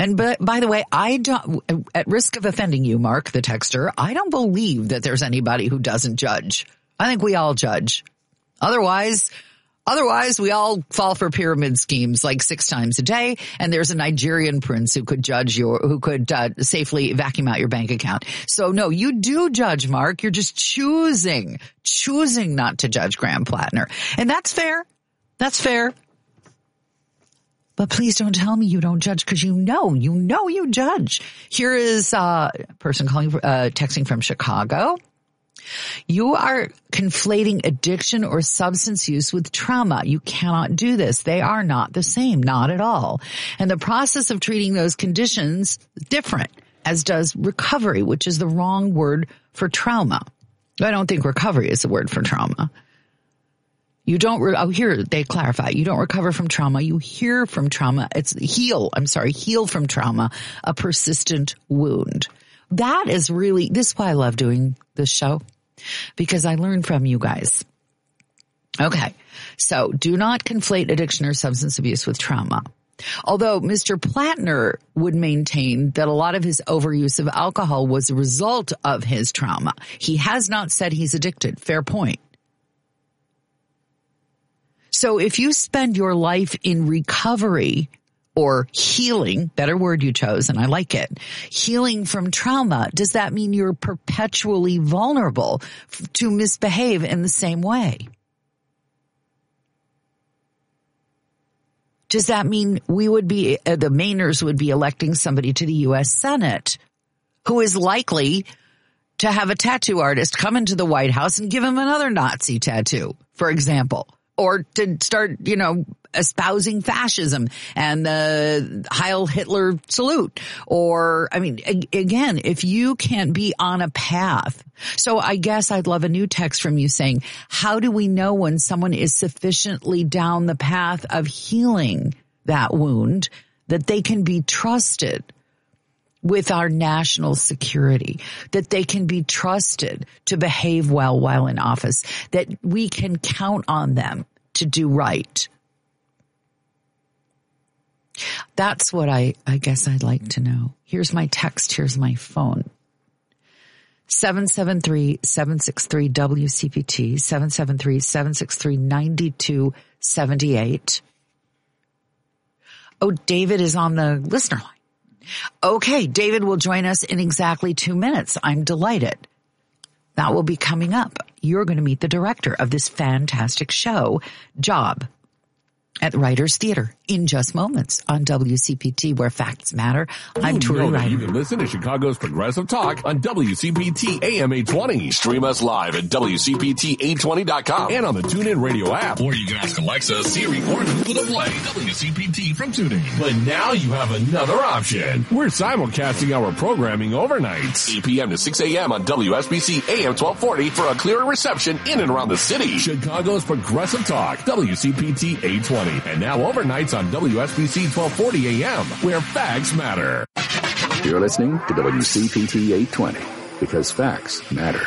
And by the way, I don't, at risk of offending you, Mark, the texter, I don't believe that there's anybody who doesn't judge. I think we all judge. Otherwise, we all fall for pyramid schemes like 6 times a day. And there's a Nigerian prince who could safely vacuum out your bank account. So no, you do judge, Mark. You're just choosing not to judge Graham Plattner. And that's fair. That's fair. But please don't tell me you don't judge, because you know you judge. Here is a person texting from Chicago. You are conflating addiction or substance use with trauma. You cannot do this. They are not the same, not at all. And the process of treating those conditions is different, as does recovery, which is the wrong word for trauma. I don't think recovery is the word for trauma. You don't, here they clarify. You don't recover from trauma. You heal from trauma. Heal from trauma, a persistent wound. That is really, this is why I love doing this show, because I learn from you guys. Okay. So do not conflate addiction or substance abuse with trauma. Although Mr. Plattner would maintain that a lot of his overuse of alcohol was a result of his trauma. He has not said he's addicted. Fair point. So if you spend your life in recovery or healing, better word you chose, and I like it, healing from trauma, does that mean you're perpetually vulnerable to misbehave in the same way? Does that mean the Mainers would be electing somebody to the U.S. Senate who is likely to have a tattoo artist come into the White House and give him another Nazi tattoo, for example? Or to start, espousing fascism and the Heil Hitler salute. Or, again, if you can't be on a path. So I guess I'd love a new text from you saying, how do we know when someone is sufficiently down the path of healing that wound that they can be trusted with our national security, that they can be trusted to behave well while in office, that we can count on them to do right? That's what I guess I'd like to know. Here's my text. Here's my phone. 773-763-WCPT, 773-763-9278. Oh, David is on the listener line. Okay, David will join us in exactly 2 minutes. I'm delighted. That will be coming up. You're going to meet the director of this fantastic show, Job, at Writers Theater in just moments on WCPT, where facts matter. I'm Tori Ryder. You can listen to Chicago's Progressive Talk on WCPT AM 820. Stream us live at WCPT820.com and on the TuneIn Radio app. Or you can ask Alexa, Siri, or Google to play WCPT from TuneIn. But now you have another option. We're simulcasting our programming overnight, 8 p.m. to 6 a.m. on WSBC AM 1240 for a clearer reception in and around the city. Chicago's Progressive Talk, WCPT 820. And now overnights on WSBC 1240 AM, where facts matter. You're listening to WCPT 820, because facts matter.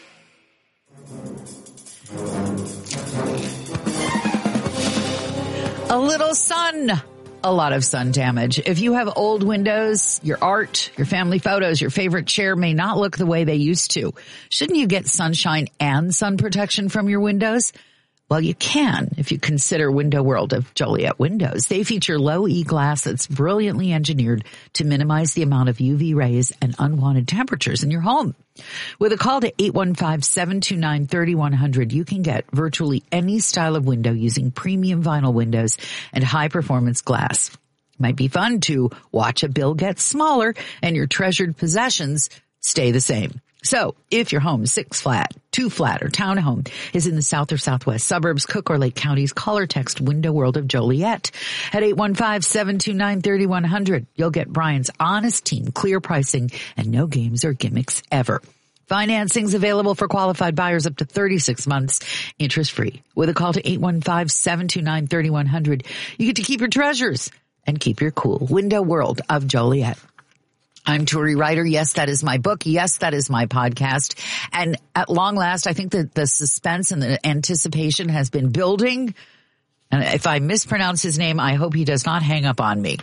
A little sun. A lot of sun damage. If you have old windows, your art, your family photos, your favorite chair may not look the way they used to. Shouldn't you get sunshine and sun protection from your windows? Well, you can if you consider Window World of Joliet Windows. They feature low E glass that's brilliantly engineered to minimize the amount of UV rays and unwanted temperatures in your home. With a call to 815-729-3100, you can get virtually any style of window using premium vinyl windows and high-performance glass. It might be fun to watch a bill get smaller and your treasured possessions stay the same. So if your home, 6 flat, 2 flat, or townhome is in the south or southwest suburbs, Cook or Lake counties, call or text Window World of Joliet at 815-729-3100. You'll get Brian's honest team, clear pricing, and no games or gimmicks ever. Financing's available for qualified buyers up to 36 months, interest-free. With a call to 815-729-3100, you get to keep your treasures and keep your cool. Window World of Joliet. I'm Tori Ryder. Yes, that is my book. Yes, that is my podcast. And at long last, I think that the suspense and the anticipation has been building. And if I mispronounce his name, I hope he does not hang up on me.